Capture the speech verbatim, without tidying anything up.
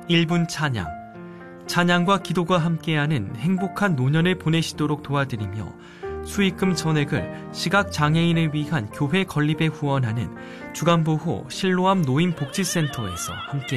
일 분 찬양, 찬양과 기도가 함께하는 행복한 노년을 보내시도록 도와드리며 수익금 전액을 시각장애인을 위한 교회 건립에 후원하는 주간보호 실로암 노인복지센터에서 함께